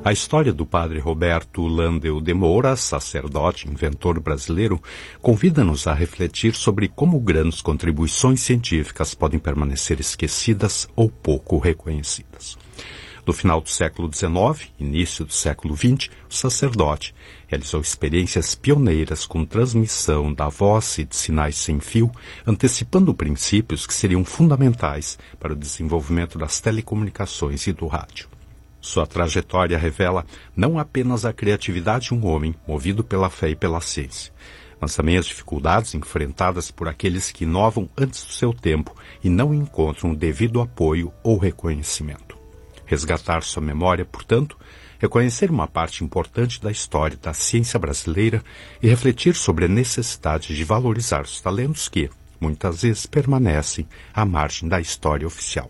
A história do padre Roberto Landel de Moura, sacerdote, inventor brasileiro, convida-nos a refletir sobre como grandes contribuições científicas podem permanecer esquecidas ou pouco reconhecidas. No final do século XIX, início do século XX, o sacerdote realizou experiências pioneiras com transmissão da voz e de sinais sem fio, antecipando princípios que seriam fundamentais para o desenvolvimento das telecomunicações e do rádio. Sua trajetória revela não apenas a criatividade de um homem movido pela fé e pela ciência, mas também as dificuldades enfrentadas por aqueles que inovam antes do seu tempo e não encontram o devido apoio ou reconhecimento. Resgatar sua memória, portanto, reconhecer uma parte importante da história da ciência brasileira e refletir sobre a necessidade de valorizar os talentos que, muitas vezes, permanecem à margem da história oficial.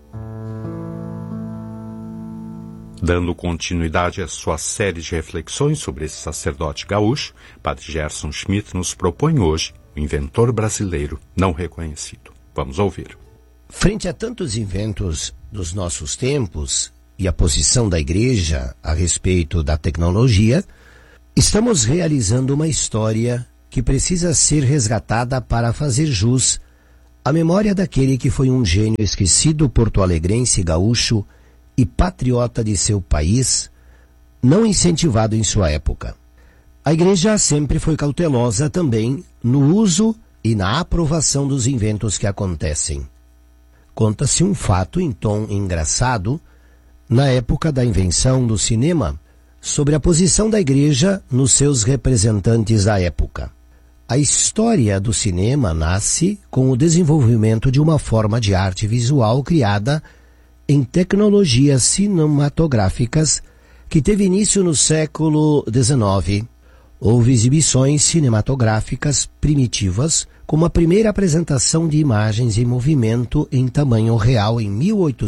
Dando continuidade à sua série de reflexões sobre esse sacerdote gaúcho, Padre Gerson Schmidt nos propõe hoje o inventor brasileiro não reconhecido. Vamos ouvir. Frente a tantos inventos dos nossos tempos e a posição da Igreja a respeito da tecnologia, estamos realizando uma história que precisa ser resgatada para fazer jus à memória daquele que foi um gênio esquecido porto-alegrense gaúcho e patriota de seu país, não incentivado em sua época. A Igreja sempre foi cautelosa também no uso e na aprovação dos inventos que acontecem. Conta-se um fato em tom engraçado, na época da invenção do cinema, sobre a posição da Igreja nos seus representantes da época. A história do cinema nasce com o desenvolvimento de uma forma de arte visual criada em tecnologias cinematográficas que teve início no século XIX. Houve exibições cinematográficas primitivas, como a primeira apresentação de imagens em movimento em tamanho real em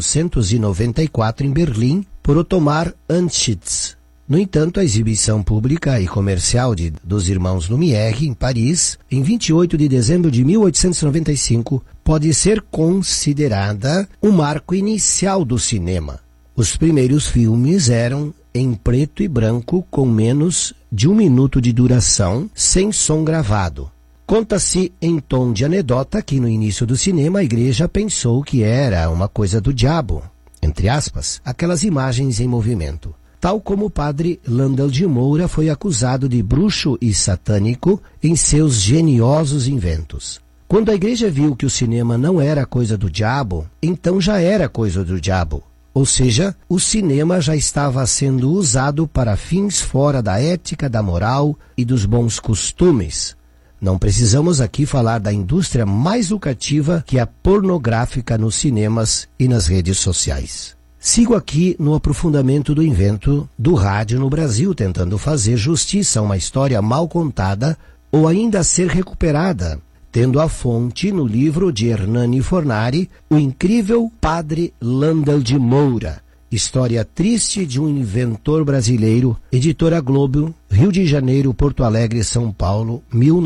1894 em Berlim, por Ottomar Anschitz. No entanto, a exibição pública e comercial dos irmãos Lumière, em Paris, em 28 de dezembro de 1895, pode ser considerada o marco inicial do cinema. Os primeiros filmes eram em preto e branco, com menos de 1 minuto de duração, sem som gravado. Conta-se em tom de anedota que no início do cinema a Igreja pensou que era uma coisa do diabo, entre aspas, aquelas imagens em movimento. Tal como o padre Landel de Moura foi acusado de bruxo e satânico em seus geniosos inventos. Quando a Igreja viu que o cinema não era coisa do diabo, então já era coisa do diabo. Ou seja, o cinema já estava sendo usado para fins fora da ética, da moral e dos bons costumes. Não precisamos aqui falar da indústria mais lucrativa que a pornográfica nos cinemas e nas redes sociais. Sigo aqui no aprofundamento do invento do rádio no Brasil, tentando fazer justiça a uma história mal contada ou ainda a ser recuperada, tendo a fonte no livro de Hernani Fornari, O Incrível Padre Landel de Moura, História Triste de um Inventor Brasileiro, Editora Globo, Rio de Janeiro, Porto Alegre, São Paulo,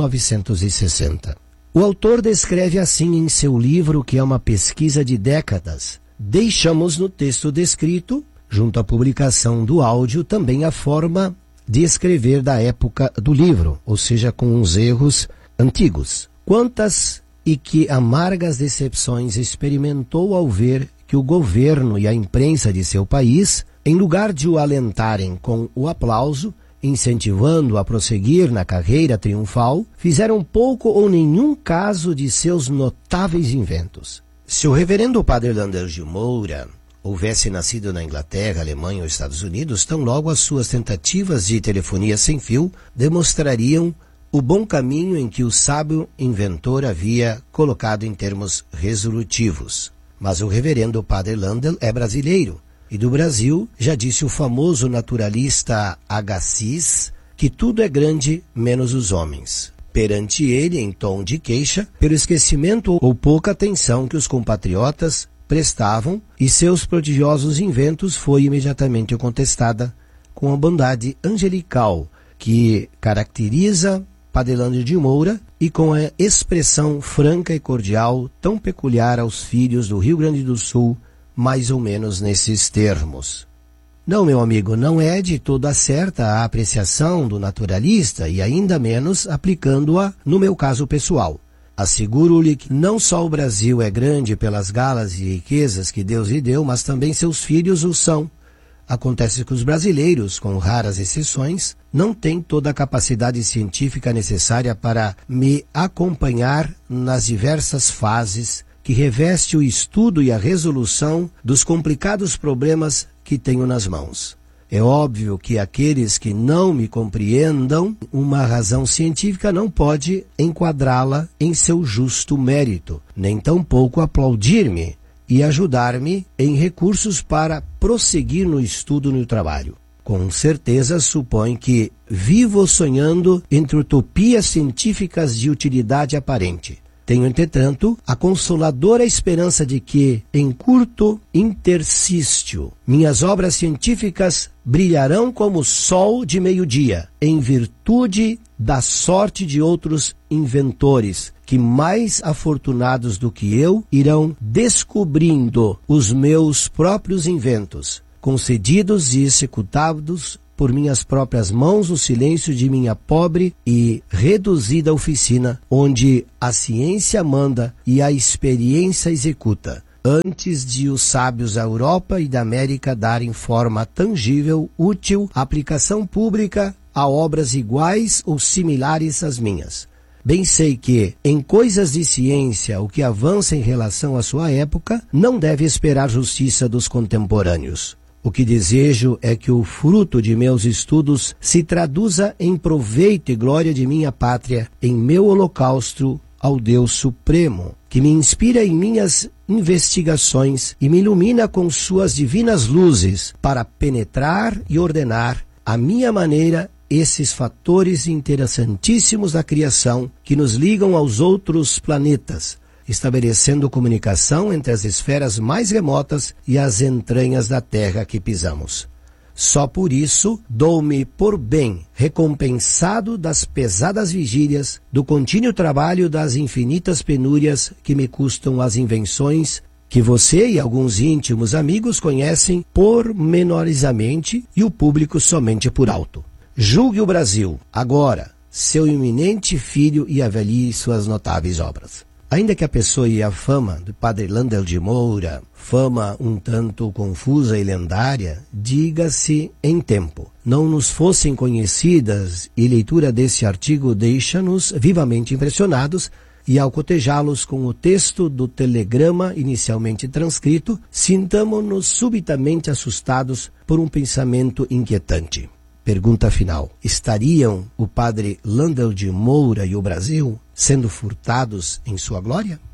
1960. O autor descreve assim em seu livro, que é uma pesquisa de décadas. Deixamos no texto descrito, junto à publicação do áudio, também a forma de escrever da época do livro, ou seja, com uns erros antigos. Quantas e que amargas decepções experimentou ao ver que o governo e a imprensa de seu país, em lugar de o alentarem com o aplauso, incentivando-o a prosseguir na carreira triunfal, fizeram pouco ou nenhum caso de seus notáveis inventos. Se o reverendo padre Landel de Moura houvesse nascido na Inglaterra, Alemanha ou Estados Unidos, tão logo as suas tentativas de telefonia sem fio demonstrariam o bom caminho em que o sábio inventor havia colocado em termos resolutivos. Mas o reverendo padre Landel é brasileiro, e do Brasil já disse o famoso naturalista Agassiz que tudo é grande menos os homens. Perante ele, em tom de queixa, pelo esquecimento ou pouca atenção que os compatriotas prestavam, e seus prodigiosos inventos, foi imediatamente contestada com a bondade angelical que caracteriza Padre Landel de Moura e com a expressão franca e cordial tão peculiar aos filhos do Rio Grande do Sul, mais ou menos nesses termos. Não, meu amigo, não é de toda certa a apreciação do naturalista e ainda menos aplicando-a no meu caso pessoal. Asseguro-lhe que não só o Brasil é grande pelas galas e riquezas que Deus lhe deu, mas também seus filhos o são. Acontece que os brasileiros, com raras exceções, não têm toda a capacidade científica necessária para me acompanhar nas diversas fases que reveste o estudo e a resolução dos complicados problemas que tenho nas mãos. É óbvio que aqueles que não me compreendam, uma razão científica não pode enquadrá-la em seu justo mérito, nem tampouco aplaudir-me e ajudar-me em recursos para prosseguir no estudo e no trabalho. Com certeza supõe que vivo sonhando entre utopias científicas de utilidade aparente. Tenho, entretanto, a consoladora esperança de que, em curto interstício, minhas obras científicas brilharão como o sol de meio-dia, em virtude da sorte de outros inventores, que mais afortunados do que eu irão descobrindo os meus próprios inventos, concedidos e executados por minhas próprias mãos no silêncio de minha pobre e reduzida oficina, onde a ciência manda e a experiência executa, antes de os sábios da Europa e da América darem forma tangível, útil, aplicação pública a obras iguais ou similares às minhas. Bem sei que, em coisas de ciência, o que avança em relação à sua época não deve esperar justiça dos contemporâneos. O que desejo é que o fruto de meus estudos se traduza em proveito e glória de minha pátria, em meu holocausto ao Deus Supremo, que me inspira em minhas investigações e me ilumina com suas divinas luzes para penetrar e ordenar à minha maneira esses fatores interessantíssimos da criação que nos ligam aos outros planetas, estabelecendo comunicação entre as esferas mais remotas e as entranhas da terra que pisamos. Só por isso dou-me por bem recompensado das pesadas vigílias, do contínuo trabalho, das infinitas penúrias que me custam as invenções que você e alguns íntimos amigos conhecem pormenorizamente e o público somente por alto. Julgue o Brasil, agora, seu iminente filho, e avalie suas notáveis obras. Ainda que a pessoa e a fama do padre Landel de Moura, fama um tanto confusa e lendária, diga-se em tempo, não nos fossem conhecidas, e leitura desse artigo deixa-nos vivamente impressionados, e ao cotejá-los com o texto do telegrama inicialmente transcrito, sintamo-nos subitamente assustados por um pensamento inquietante. Pergunta final: estariam o padre Landel de Moura e o Brasil sendo furtados em sua glória?